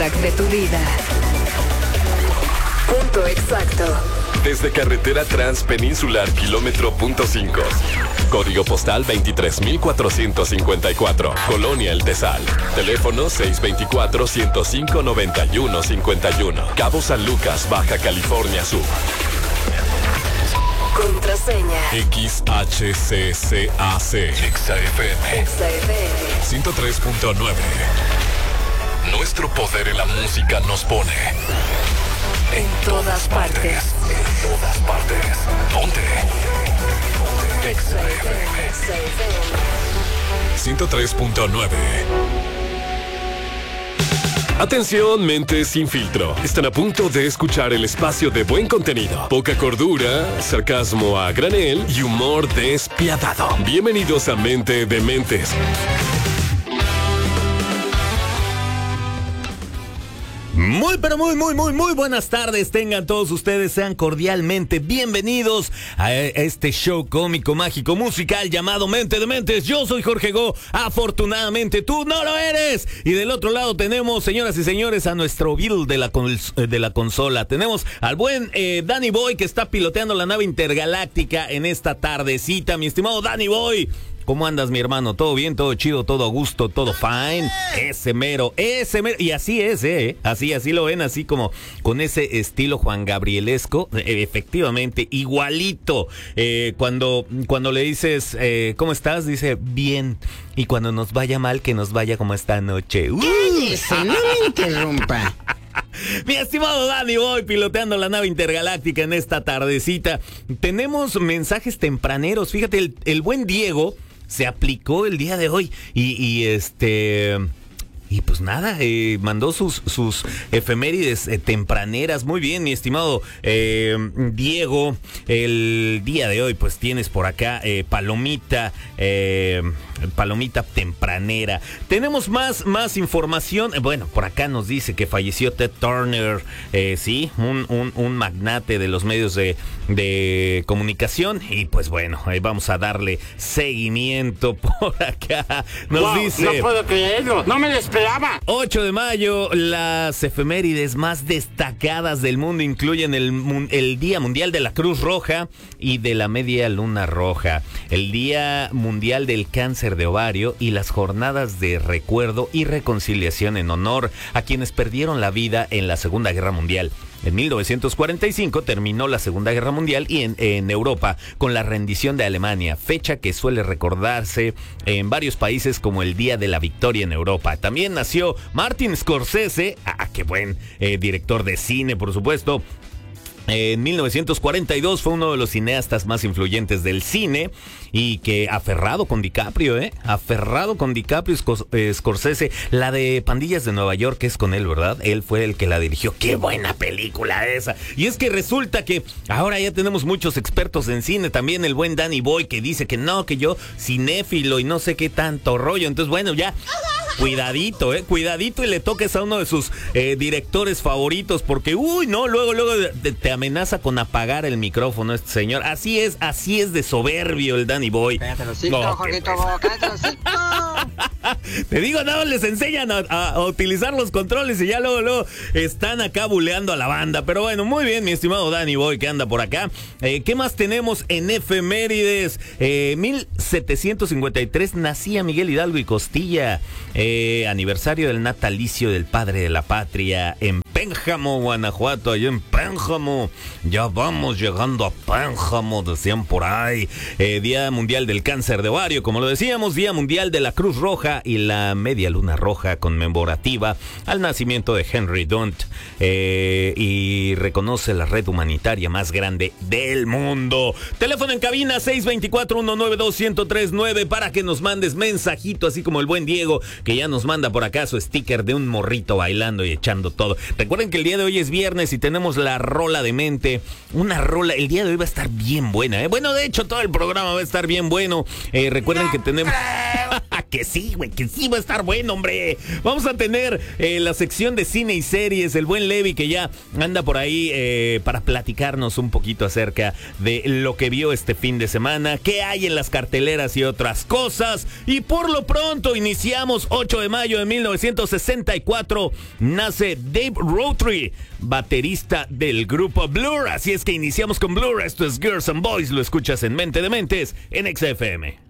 soundtrack de tu vida. Punto exacto. Desde carretera transpeninsular kilómetro .5. Código postal 23,454. Colonia El Tesal. Teléfono 624-105-9151. Cabo San Lucas, Baja California Sur. Contraseña. XHCCAC. XFM. 103.9. Nuestro poder en la música nos pone en todas partes. En todas partes. Ponte. XFM 103.9. Atención, mentes sin filtro. Están a punto de escuchar el espacio de buen contenido, poca cordura, sarcasmo a granel y humor despiadado. Bienvenidos a Mente de Mentes. Muy, pero muy buenas tardes. Tengan todos ustedes, sean cordialmente bienvenidos a este show cómico, mágico, musical llamado Mente de Mentes. Yo soy Jorge Go. Afortunadamente tú no lo eres. Y del otro lado tenemos, señoras y señores, a nuestro Bill de la consola. Tenemos al buen Danny Boy, que está piloteando la nave intergaláctica en esta tardecita. Mi estimado Danny Boy, ¿cómo andas, mi hermano? ¿Todo bien? ¿Todo chido? ¿Todo a gusto? ¿Todo fine? Ese mero. Y así es, Así lo ven, así como con ese estilo Juan Gabrielesco. Efectivamente, igualito. Cuando le dices, ¿cómo estás? Dice, bien. Y cuando nos vaya mal, que nos vaya como esta noche. ¡Cállese! ¡No me interrumpa! Mi estimado Danny Boy, piloteando la nave intergaláctica en esta tardecita. Tenemos mensajes tempraneros. Fíjate, el buen Diego se aplicó el día de hoy y pues nada, mandó sus efemérides tempraneras. Muy bien, mi estimado Diego. El día de hoy pues tienes por acá palomita tempranera. Tenemos más información. Bueno, por acá nos dice que falleció Ted Turner, sí, un magnate de los medios de comunicación. Y pues bueno, vamos a darle seguimiento por acá. Nos dice, no puedo creerlo, no me lo esperaba. 8 de mayo, las efemérides más destacadas del mundo incluyen el Día Mundial de la Cruz Roja y de la Media Luna Roja, el Día Mundial del Cáncer de Ovario y las jornadas de recuerdo y reconciliación en honor a quienes perdieron la vida en la Segunda Guerra Mundial. En 1945 terminó la Segunda Guerra Mundial y en Europa con la rendición de Alemania, fecha que suele recordarse en varios países como el Día de la Victoria en Europa. También nació Martin Scorsese, qué buen director de cine, por supuesto. En 1942 fue uno de los cineastas más influyentes del cine y que aferrado con DiCaprio, Scorsese, la de Pandillas de Nueva York, que es con él, ¿verdad? Él fue el que la dirigió. ¡Qué buena película esa! Y es que resulta que ahora ya tenemos muchos expertos en cine, también el buen Danny Boy, que dice que no, que yo cinéfilo y no sé qué tanto rollo. Entonces, bueno, ya cuidadito, cuidadito, y le toques a uno de sus directores favoritos, porque luego te amenaza con apagar el micrófono este señor. Así es de soberbio el Danny Boy. Cállate los hocico, Jorgito, cállate los hocico. Te digo, nada, les enseñan a utilizar los controles y ya luego están acá buleando a la banda. Pero bueno, muy bien, mi estimado Danny Boy, que anda por acá. ¿Qué más tenemos en efemérides? 1753 nacía Miguel Hidalgo y Costilla. Aniversario del natalicio del padre de la patria en Pénjamo, Guanajuato, allá en Pénjamo. Ya vamos llegando a Pénjamo, decían por ahí. Día Mundial del Cáncer de Ovario, como lo decíamos. Día Mundial de la Cruz Roja y la Media Luna Roja, conmemorativa al nacimiento de Henry Dunant. Y reconoce la red humanitaria más grande del mundo. Teléfono en cabina 624-192-1039 para que nos mandes mensajito, así como el buen Diego, que ya nos manda por acá su sticker de un morrito bailando y echando todo. Recuerden que el día de hoy es viernes y tenemos la rola de mente. Una rola, el día de hoy va a estar bien buena, Bueno, de hecho, todo el programa va a estar bien bueno. Recuerden que tenemos... que sí, güey, que sí va a estar bueno, hombre. Vamos a tener la sección de cine y series, el buen Levi que ya anda por ahí para platicarnos un poquito acerca de lo que vio este fin de semana, qué hay en las carteleras y otras cosas. Y por lo pronto iniciamos 8 de mayo de 1964, nace Dave Rothery, baterista del grupo Blur. Así es que iniciamos con Blur. Esto es Girls and Boys, lo escuchas en Mente de Mentes en XFM.